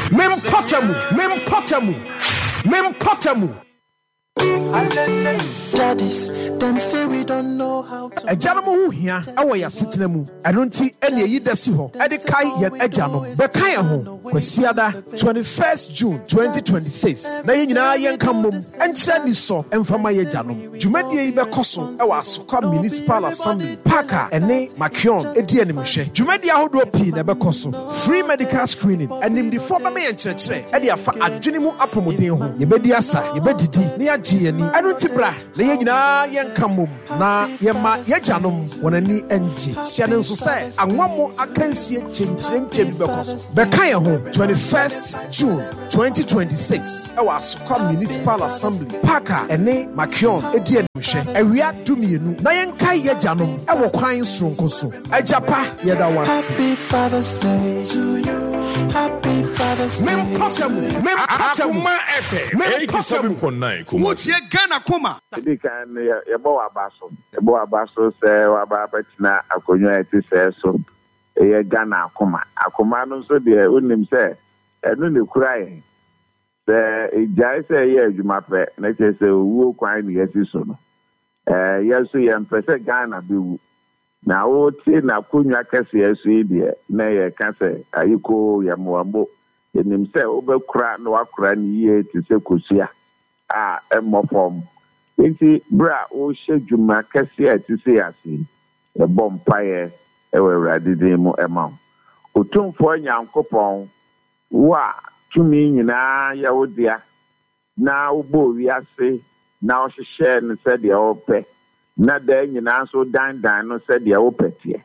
Daddies, them say we don't know how to. Ejano hu hia ewo ya setena mu. Eno nti ene yi da si ho. Ede kai yen ejano. Be kai ho. Kwasiada 21st June 2026. Na yen nyina yen kamom. Enkyira ni so emfama ye jano. Dwumadie yi be koso ewo Asokwa Municipal Assembly. Parker ene Makion edi animhwe. Dwumadie ahodo pi na be koso. Free medical screening. Animdifo ba me yen kyerɛkyerɛ. Ede afa adwene mu apomoden ho. Ye bedi asa, ye bedidi, na ye agye ani. Eno nti bra na yen nyina yen kamom. Na yema yejanom wonani enji sia ne nso se anwamo akansie chenkyerentye bi bekoso beka ye ho 21st June 2026 ewa Asokwa Municipal Assembly Parker ene Makion edi animhwe awia dumienu na yenka yejanom ewo kwan soronko so ajapa yeda wase. Happy Father's Day to you. Happy Father's Day. Akuma FM 87.9 Kumasi Ghana Kuma. Edi kan yebo abaso se waba betina akonyo eti se so eye Ghana akuma no so de onim se enu ne kura ye se ejai se ye adwuma pe na che se owu kwan ne yesi so no yeso ye mpese Ghana bewu na o ti na konyo akese yeso ide na ye ka se ayiko ye moambo enim se obekura na wakura ni ye ti se kosia emofom nti bra o hwedwuma kase atise ase bompaye ewurade din mu ema otumfo nyankopon wa tumi nyina ya wodia na ubo wiase na ohhehye ne se de ope na da nyina so dan no se de opete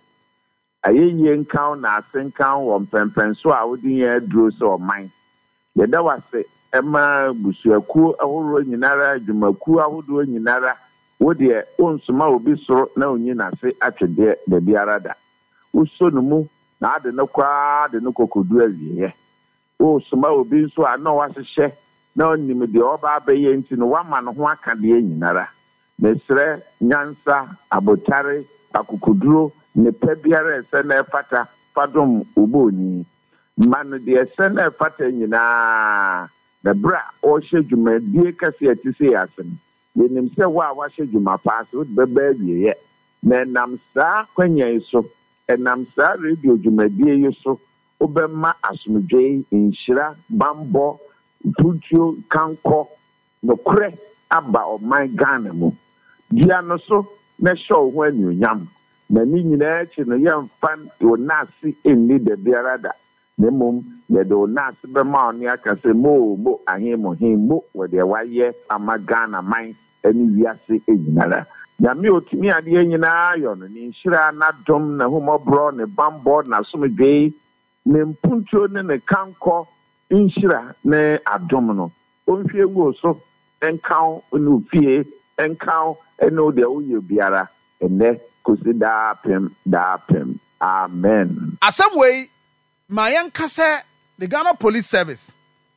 ayeye nkan na asenkan wo mpempenso a wodi ya duro so oman yeda wase ema busuaku ahoro nyinara adwumaku ahodo nyinara wode onsoma obi soro na onyi na se atwede da biara da uso no mu na ade no kwa de no kokodu awiye o soma obi nso ana wahehye na onim de oba abaye nti no wama no ho aka de nyinara mesre nyansa abotare akokoduro ne pebiara ese na efata fadom oboni manu de ese na efata nyina na bra o hwedwuma die kase atise asen yenim se wa hwedwuma paso beba biye na nam sa kwanya iso enam sa radio dwumadie yiso obema asomdwe inhira bambo tutuo kanko no kure aba o my Ghana mu dia no so na show ho anyonyam na ni nyina chi no yemfan o nasi enni de biarada nemum ye do nasi be ma oni akase mo ahemo himo we de waye ama Ghana man eni wiase enyinara ya mi otimi ade enyina ayo no ni nhira na dom na humobro ne bambo na somdwe ne mpuntuo ne kanko nhira ne adom no onhwie ngo so enkaw no fie enkaw eno de oye biara ene kosi da pem amen. Assemway my young kase the Ghana Police Service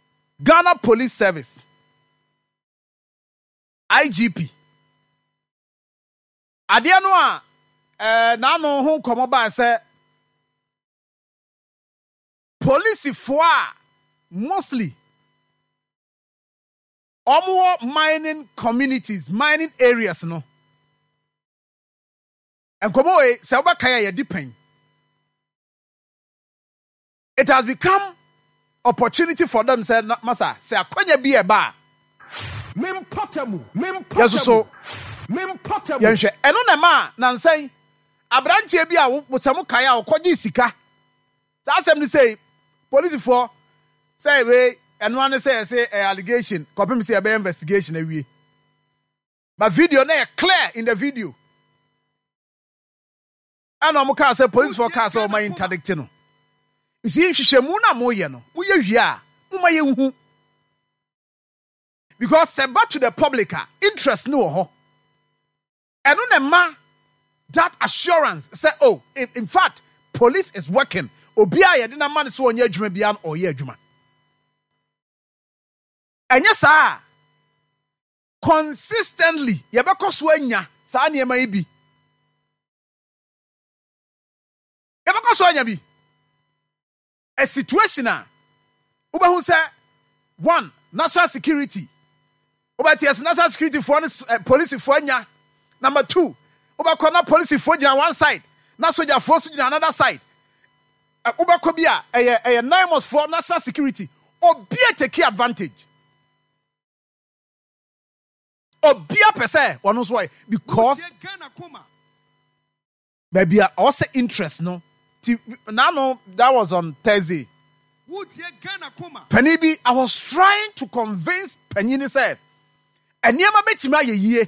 IGP adia no a na no ho komo ba se police fo a mostly omo mining communities, mining areas no and komo e se oba kaya ye depend. It has become opportunity for them say masa say akwanya bi e ba Mempotemu. Yes so mempotemu yenhwe eno na ma na nsan abrantie bi a wo se mo kaya okoji sika sa asem ni say police for say we eno an say allegation copy me say be investigation awie but video na clear in the video and omo ka say police for car so my interdict no isi nhwehwemu na mo ye no mo ye hwie a mo ma ye hu because say back to the public interest no ho eno na ma that assurance say oh in fact police is working obi a ye de na man so onye adwuma bia an oye adwuma enya saa consistently ye be koso anya saa ne ma ibi ye be koso anya bi a situation a ube who say one national security. But yes, national security for police for nya. Number 2, Obakona police for one side, na soldier force on another side. Obakobia a 9 months for national security. Obia take advantage. Obia per se, one knows why. Because maybe also interest, no. Now, that was on Thursday. Penny B, I was trying to convince Penny said, and near my bet my ye.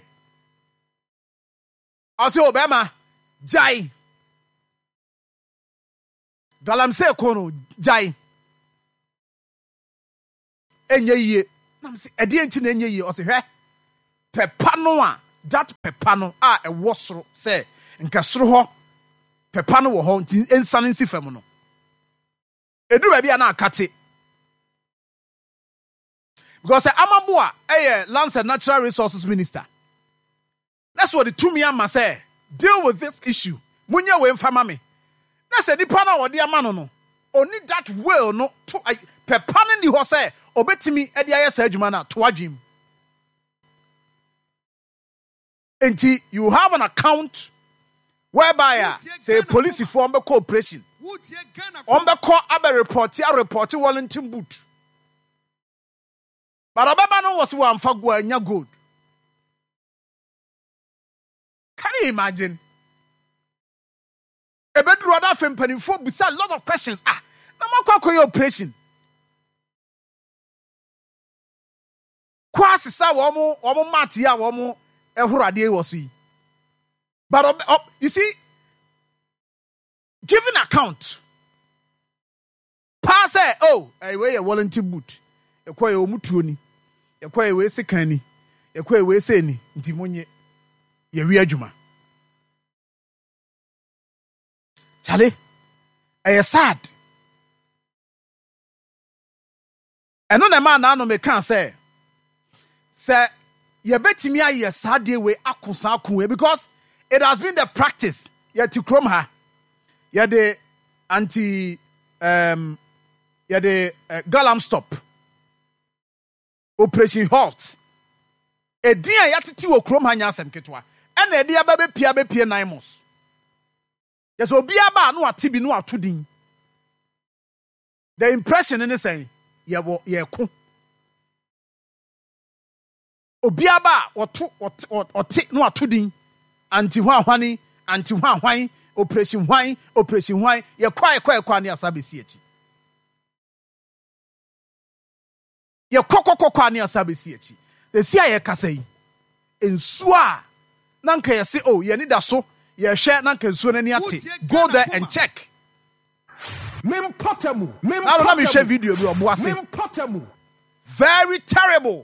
I say, Obama, Jai. Galam say, Kono, Jai. Enye ye. I didn't see any ye or say, hey, Pepanoa, that Pepano, a wasro, say, and Casro, Pepano were haunting in Sanity Femono. Edu baby ana akate. Because Amabua, Lands and Natural Resources Minister. That's what the 2 million say. Deal with this issue. Munya we mfama me. Na se nipa na wo de amano no. Only that will no to pepane ni ho say obetimi e de aye sa adwuma na to adwim. Enti you have an account whereby say police form be cooperation. On the call abe report Wellington boot. But Obama was one for nya gold. Can you imagine? A bedroom other fem penny for beside a lot of questions. No more operation. Kwasi sa womo matia womo ehurade wosi. But you see, giving account. Pass we a Wellington boot. A quay omutuni. A quay we sekani. A quay we seni. Ntimonye. Ye wiajuma. Charlie, I sad. And on a man now me can say ye beti me aye sad day we akusa kunwe because it has been the practice ye to chrome her. Ye the anti ye the Galam stop. Operation Halt. E dia yatiti wo chrome hanya asem ketwa. And e dia ba be pia 9 months. Yes, obiaba no atibi no atudin. The impression in say ye ko. Obiaba oti no atudin. Anti hwani, anti hwan, operation ye kwa ne asabesi achi. Ye kokokokwa ne asabesi achi. The sia ye kasai. Ensu a nanka ye se ye ni da so. Ye share nanka ensu na ni ate. Go there and check. Now let me share video bi omo ase. Very terrible.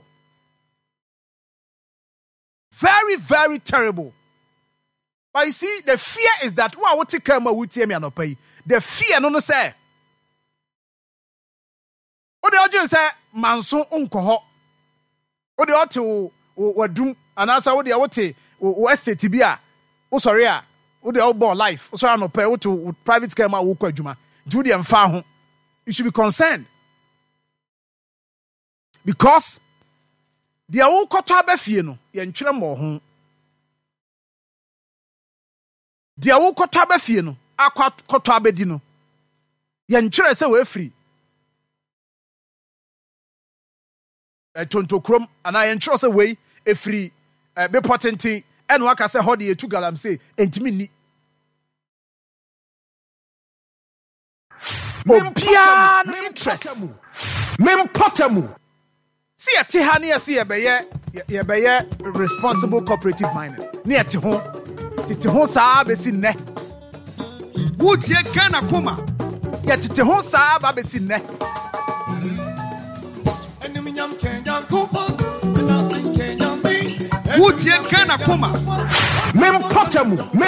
Very, very terrible. But you see, the fear is that what you come with me and pay. The fear no say. O de ojo say manso unko o de ote wadum anasa o de ote o estate bi a o sorry a o de obo life o sorry no pay o to private car ma wo kwa adwuma do de mfa ho. You should be concerned because the wo koto abafie no ye ntwere mo ho. The wo koto abafie no akoto abedi no ye ntwere se we free tonto krom ana ye ntwere se we e free be potenti eno aka se ho de etu galam se entimi ni Obia no interest mempotamu. See a tihani a see a beye responsible cooperative miner. Near Tihon sa besi ne. Would ye can a kuma? Yet Tihon sa babesi ne. Would ye can a kuma? Mempotamu.